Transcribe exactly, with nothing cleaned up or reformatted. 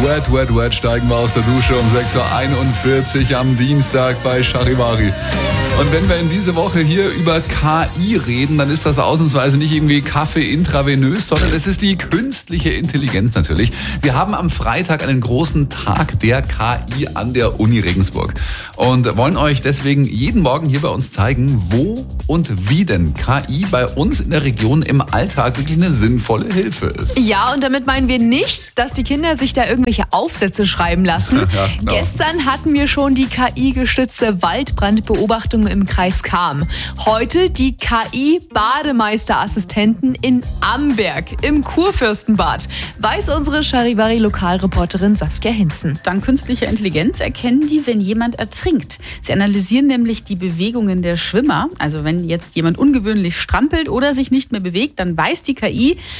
Wet, wet, wet steigen wir aus der Dusche um sechs Uhr einundvierzig am Dienstag bei Charivari. Und wenn wir in diese Woche hier über K I reden, dann ist das ausnahmsweise nicht irgendwie Kaffee intravenös, sondern es ist die künstliche Intelligenz natürlich. Wir haben am Freitag einen großen Tag der K I an der Uni Regensburg und wollen euch deswegen jeden Morgen hier bei uns zeigen, wo und wie denn K I bei uns in der Region im Alltag wirklich eine sinnvolle Hilfe ist. Ja, und damit meinen wir nicht, dass die Kinder sich da irgendwelche Aufsätze schreiben lassen. Ja, genau. Gestern hatten wir schon die K I-gestützte Waldbrandbeobachtung im Kreis Cham. Heute die K I-Bademeisterassistenten in Amberg im Kurfürstenbad, weiß unsere Charivari-Lokalreporterin Saskia Hinzen. Dank künstlicher Intelligenz erkennen die, wenn jemand ertrinkt. Sie analysieren nämlich die Bewegungen der Schwimmer. Also wenn jetzt jemand ungewöhnlich strampelt oder sich nicht mehr bewegt, dann weiß die K I,